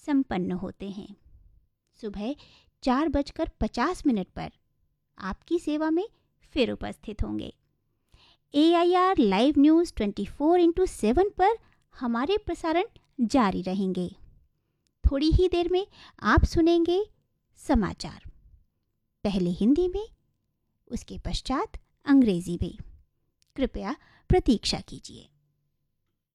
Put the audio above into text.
संपन्न होते हैं। सुबह 4:50 पर आपकी सेवा में फिर उपस्थित होंगे। AIR लाइव न्यूज़ 24/7 पर हमारे प्रसारण जारी रहेंगे। थोड़ी ही देर में आप सुनेंगे समाचार, पहले हिंदी में, उसके पश्चात अंग्रेजी में। कृपया प्रतीक्षा कीजिए।